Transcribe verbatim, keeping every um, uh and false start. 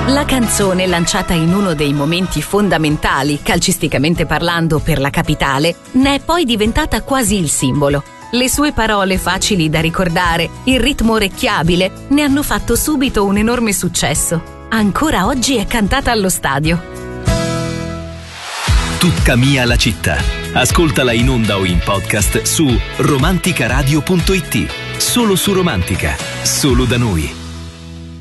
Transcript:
La canzone, lanciata in uno dei momenti fondamentali, calcisticamente parlando, per la capitale, ne è poi diventata quasi il simbolo. Le sue parole facili da ricordare, il ritmo orecchiabile, ne hanno fatto subito un enorme successo. Ancora oggi è cantata allo stadio. Tutta mia la città. Ascoltala in onda o in podcast su romanticaradio punto it. Solo su Romantica, solo da noi.